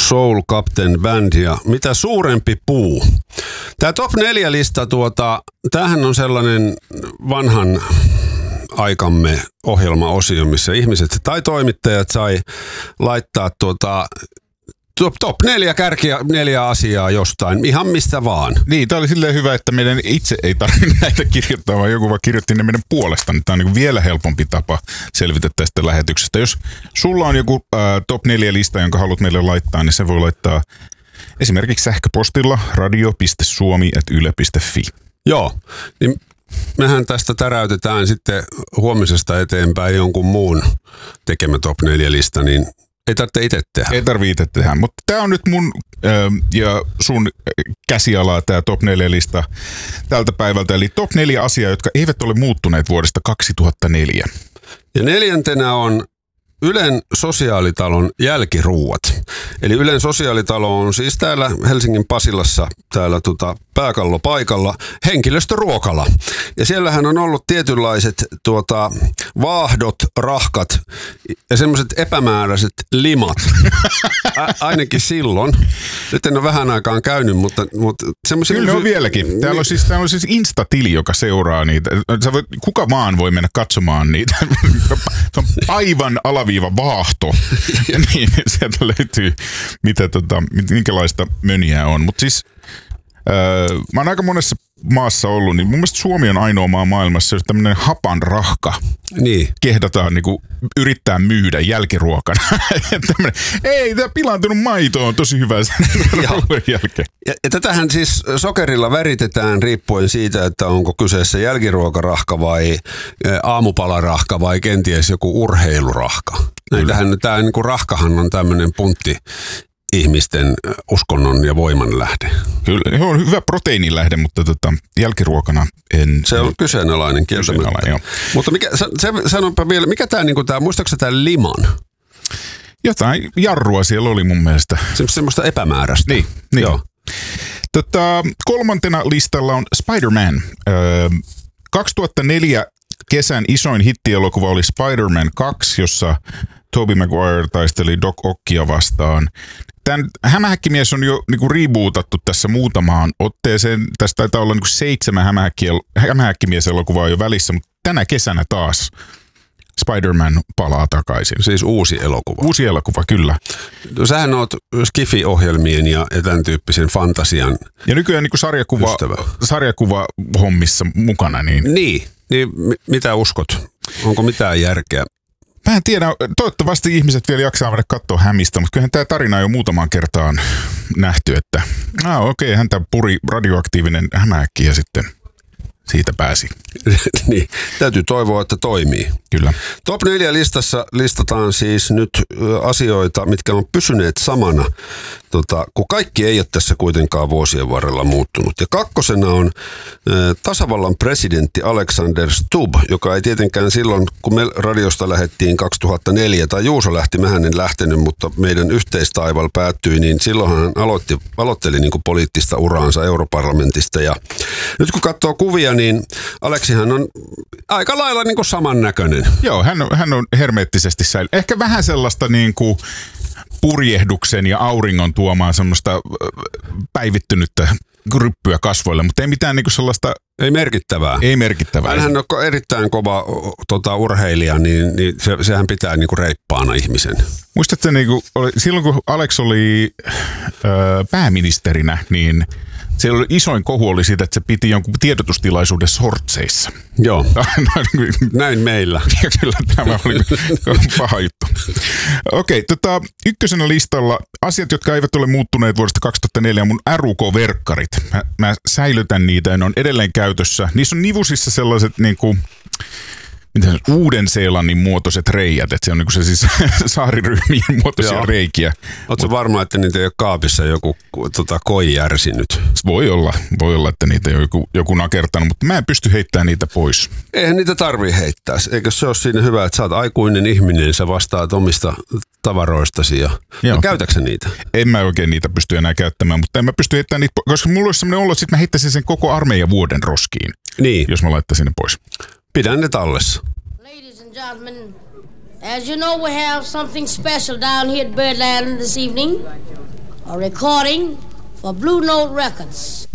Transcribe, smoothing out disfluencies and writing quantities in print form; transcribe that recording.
Soul Captain Band ja Mitä suurempi puu. Tämä Top 4-lista, tämähän on sellainen vanhan aikamme ohjelmaosio, missä ihmiset tai toimittajat sai laittaa top 4 kärkiä 4 asiaa jostain, ihan mistä vaan. Niin, tämä oli silleen hyvä, että meidän itse ei tarvitse näitä kirjoittaa, vaan joku vaan kirjoitti ne meidän puolesta. Tämä on niin vielä helpompi tapa selvitä tästä lähetyksestä. Jos sulla on joku top 4 lista, jonka haluat meille laittaa, niin se voi laittaa esimerkiksi sähköpostilla radio.suomi@yle.fi. Joo, niin mehän tästä täräytetään sitten huomisesta eteenpäin jonkun muun tekemä top 4 lista, niin ei tarvitse itse tehdä. Ei tarvitse itse tehdä, mutta tämä on nyt mun ja sun käsialaa, tämä top 4 lista tältä päivältä. Eli top 4 asiaa, jotka eivät ole muuttuneet vuodesta 2004. Ja 4. on Ylen sosiaalitalon jälkiruuat. Eli Ylen sosiaalitalo on siis täällä Helsingin Pasilassa, täällä pääkallopaikalla, henkilöstöruokala. Ja siellähän on ollut tietynlaiset vaahdot, rahkat ja semmoiset epämääräiset limat. Ainakin silloin. Nyt en ole vähän aikaan käynyt, mutta semmoisia... Kyllä ne on vieläkin. Täällä on siis Insta-tili, joka seuraa niitä. Kuka vaan voi mennä katsomaan niitä. Se on aivan alaviiva vaahto. Ja niin, sieltä löytyy, minkälaista möniä on. Mutta siis mä oon aika monessa maassa ollut, niin mun mielestä Suomi on ainoa maa maailmassa, jos tämmöinen hapanrahka kehdataan niinku yrittää myydä jälkiruokana. Ei, tämä pilaantunut maito on tosi hyvä sen jälkeen. Ja tätähän siis sokerilla väritetään riippuen siitä, että onko kyseessä jälkiruokarahka vai aamupalarahka vai kenties joku urheilurahka. Tämä niinku rahkahan on tämmöinen puntti ihmisten uskonnon ja voiman lähde. Kyllä, se on hyvä proteiinilähde, mutta jälkiruokana en... Se on kyseenalainen kieltämättä. Mutta sanonpa vielä, mikä tämä, muistaakseni tämä liman? Jotain jarrua siellä oli mun mielestä. Semmoista epämääräistä. Niin. Joo. 3. listalla on Spider-Man. 2004 kesän isoin hittielokuva oli Spider-Man 2, jossa Tobey Maguire taisteli Doc Ockia vastaan. Tämän Hämähäkkimies on jo niinku rebootattu tässä muutamaan otteeseen. Tässä taitaa olla niinku 7 Hämähäkkimies-elokuvaa jo välissä, mutta tänä kesänä taas Spider-Man palaa takaisin. Siis uusi elokuva. Uusi elokuva, kyllä. No, sähän oot Skifi-ohjelmien ja tämän tyyppisen fantasian ja nykyään niinku sarjakuva-hommissa mukana. Niin mitä uskot? Onko mitään järkeä? Mä en tiedä, toivottavasti ihmiset vielä jaksaa mennä katsoa Hämistä, mutta kyllähän tämä tarina on jo muutamaan kertaan nähty, että häntä puri radioaktiivinen hämähäkki ja sitten siitä pääsi. Niin, täytyy toivoa, että toimii. Kyllä. Top 4 listassa listataan siis nyt asioita, mitkä on pysyneet samana, kun kaikki ei ole tässä kuitenkaan vuosien varrella muuttunut. Ja 2. on tasavallan presidentti Alexander Stubb, joka ei tietenkään silloin, kun me radiosta lähdettiin 2004, tai Juuso lähti, mehän en lähtenyt, mutta meidän yhteistaival päättyi, niin silloin hän aloitteli niin kuin poliittista uraansa europarlamentista. Ja nyt kun katsoo kuvia, niin Aleksihan on aika lailla niin kuin samannäköinen. Joo, hän on hermeettisesti säilynyt. Ehkä vähän sellaista niin kuin purjehduksen ja auringon tuomaan semmoista päivittynyttä ryppyä kasvoille, mutta ei mitään niin kuin sellaista... Ei merkittävää. Ei merkittävää. Hän on erittäin kova urheilija, niin sehän pitää niin kuin reippaana ihmisen. Muistatko, niin kuin, silloin kun Alex oli pääministerinä, niin siellä oli isoin kohu oli siitä, että se piti jonkun tiedotustilaisuuden sortseissa. Joo, näin meillä. Kyllä, tämä oli paha juttu. Okei, 1. listalla asiat, jotka eivät ole muuttuneet vuodesta 2004, on mun RUK-verkkarit. Mä säilytän niitä ja ne on edelleen käytössä. Niissä on nivusissa sellaiset niinku... Uuden-Seelannin muotoiset reijät, että se on niinku se siis saariryhmien muotoisia reikiä. Ootko varma, että niitä ei ole kaapissa joku koi järsinyt? Voi olla, että niitä joku nakertanut, mutta mä en pysty heittämään niitä pois. Eihän niitä tarvitse heittää. Eikö se ole siinä hyvä, että sä oot aikuinen ihminen ja sä vastaat omista tavaroistasi ja käytätkö niitä? En mä oikein niitä pysty enää käyttämään, mutta en mä pysty heittämään niitä pois, koska mulla olisi sellainen olo, että mä heittäisin sen koko armeijan vuoden roskiin, jos mä laittaisin ne pois. Pidän ne tallessa. Ladies and gentlemen, as you know, we have something special down here at Birdland this evening. A recording for Blue Note Records.